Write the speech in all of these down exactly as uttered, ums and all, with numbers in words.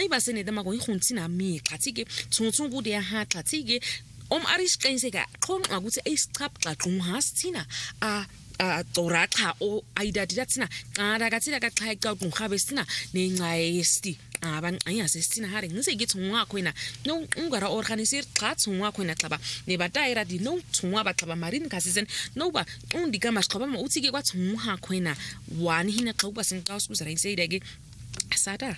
iba sene dama go ikhuntsina mi xatsike tsontsungu de ha xatsike om arish qiniseka qhonqa ukuthi ayisichapha xaqunga sithina a a toraqa o aidadida tsina qara katsila ka xhayiqa qunga besina nencaye yesti aban ayasesina hari ngise ngithunga khona no ungara organizer xathunga khona xaba nebatayira di no thunga baxaba marine kasisen no ba undika masiqaba ma uthi ke kwathunga khona one hina xoba sinqaus kuzara iseyideke asata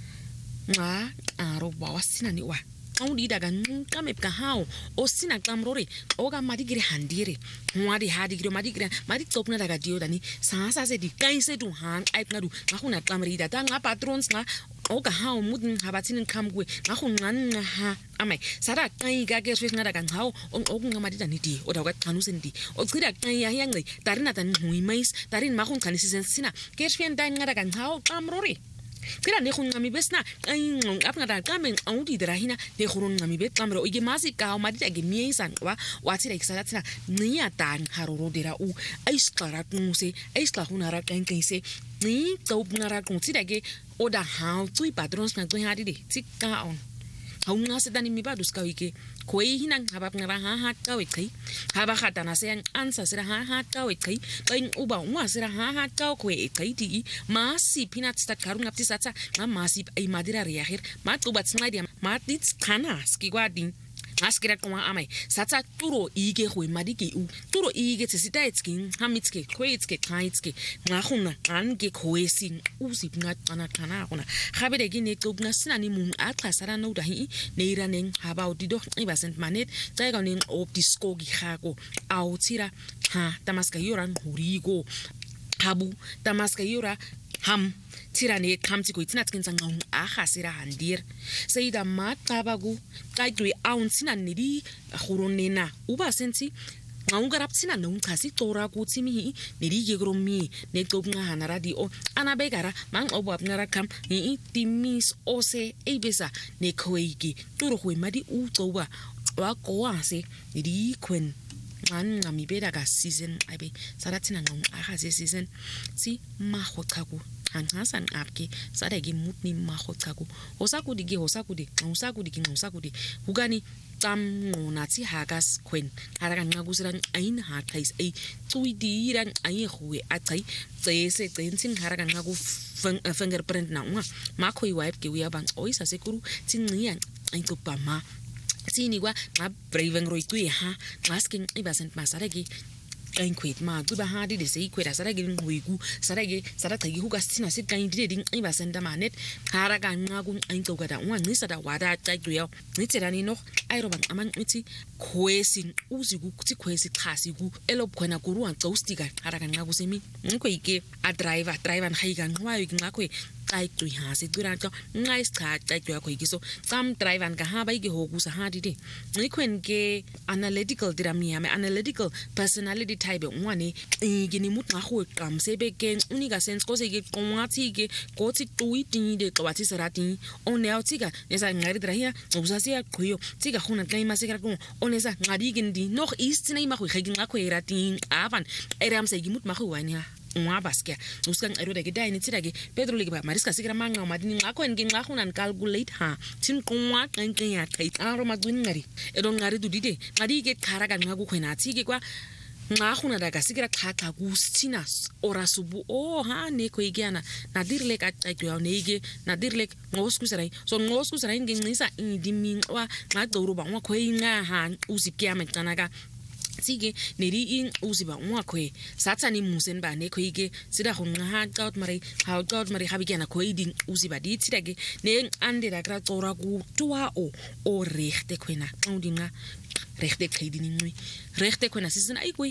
nga aro ba wasina ni wa awudida kanqa mepka hawo osina xamrore oka madigire handire ngwadi hadigire madigire madicopna daga dio dani sasa se di kaise du han aipnadu ngakuna xamrida ta nga patrons nga oka hawo mudin habathini qhamkwe ngakhunqanqa ha amay sara qayiga ke swesina daga ngawo okungamadida nidi oda kwaxanuse ndi ochida qayiya yanqi tarina tan huimais tarin makhunqanisisen sina ke swien dan ngada ngawo xamrore kira ne khunqami besna ayinqong apngada qame awudi drahina ne khurunqami be qamro ige masi ka madida ge miesan wa wathi like salatsina nciya dan haroro dira u aisqara qunse aisqa hunara qenqise ni qobngara quntsida ke oda ha tsui patrons na tsui hadide tsika on haunga setani mi badus ka wike koi hinang habap ngara ha ha ka wike haba khatana se ansa sira ha ha ka wike bain uba unwa sira ha ha ka ko e kaiti masi pinat sta karunga ptisatsa ma masi ai madira riahir ma tuba tsnaidia ma tits kana skigwadi askira kwa amai satsa turo ige go madike u turo ige tsita etskin hamitske kwetske kaitske ngahuna ange khoesin usipnga kana kana gona khabede ke ne qobna sina ni mung a xasara no dahi neiraneng haba udido ibasent manet tsayga ne optisko gi khako autsira ha tamaska yoran hurigo habu tamaska yora ham tirane khamti ko itsina tkenza ngong a khasira handir seida mataba ku qaitwe auntsina nidi khuronena uba sensi ngaungaraptsina nongchasi tora ku tsimi nidi yegromi ne qobnga hana radio anabegara mang obo apnara kam ni timis ose ebesa ne khoigi turo khwe madi u qoba wa qoase nidi kwen man ngami beda ka season abe saratsina ngong a khase season tsi ma khochaku hangasan apke sadege mutni makhotsaku osakudi ge osakudi usakudi ki usakudi hugani tam ngonatsi hagas kwen haraka nqakusira ayin ha tlais ai tsuidira ayi khwe atsai tsese tsentsin haraka nqaku fingerprint na unga makho iwipe ke uya bang oisa sekuru tsinqiya ayitsopa ma tsini kwa ma braving roitwe ha masking ibasent masarege ainkwet ma kuba hadi de sei kwera sarage ngwiku sarage saratagi huka sina sitkaindire ding ibasenda manet haraka nqaku ainqokada unganqisa da wada xaxuya ngitserani no ayiroba amanqithi khwesi uziku kuthi khwesi xasi ku elobkhona kuruwa xawstika haraka nqaku semi ngikhoyike a driver driver nhayiga nqwayo ngakho qaitwi hasi duranto nqais cha qaitwi yakho ikiso sam driver ngahaba ike hokusa hadide ngikwen ke analytical diramia me analytical personality type ngwane ngini mutna go qamsebe ke unika sense kose ke qonwathi ke gothi tuidinde qawathi serati one awthika nesa ngari drahia ubusasi yaqhwiyo tsika khona tlaima sekara ko onesa ngadi kindi noch ist tsina imagwe khagi ngakho erati avan eramse gimut magwe wanya ngwabaskia uskan erode ke dai nitsira ke petrol ke ba mariska sikira manga madini ngakho ngi ngakhuna calculate ha tin qonwa qenqen ya qait aro magwin ngari edo ngari dudide ngadi ke kharaga ngaku khwena tsike kwa ngakhuna daga sikira khakha kusithina orasubu oh ha ne khoigiana nadirle ka qaqwa neige nadirle ngoskuserai so ngoskuserai ngincisa indiminqwa ngaqoruba ngakhoyinga ha usikyama canaka sige neri in uziba ngwakwe satsani musen ba ne khoike sida khonga ha out mari ha out mari habikena khoiding uziba di tsitake ne andira kra tsora ku twa o o rechte khwena undinga rechte khidini ngwi rechte khwena sisina aikwe